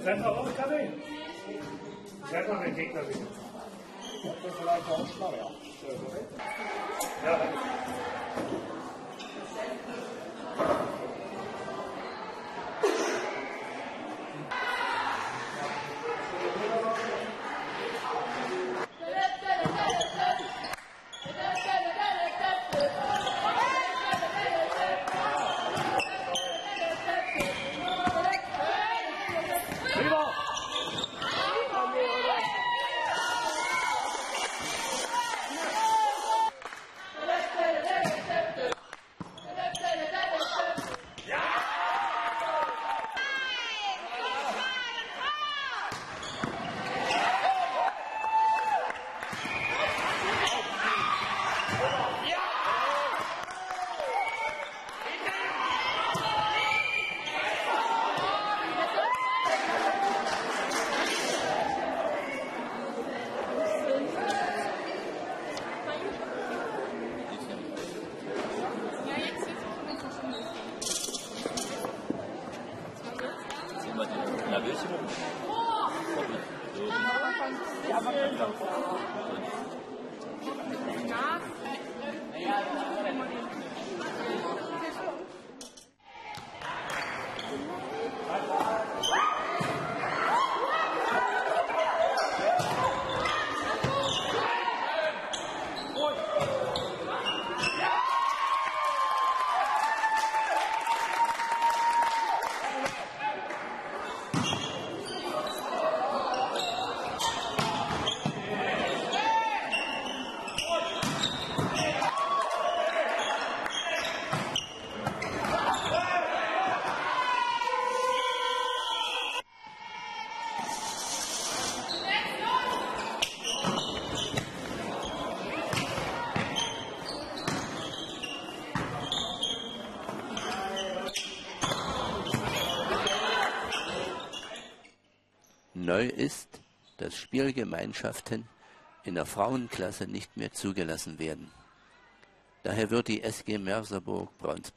Treffen wir auch Kaffee? Treffen wir den Gegner wieder. Das ist vielleicht auch schlau, ja. Ja. Neu ist, dass Spielgemeinschaften in der Frauenklasse nicht mehr zugelassen werden. Daher wird die SG Merseburg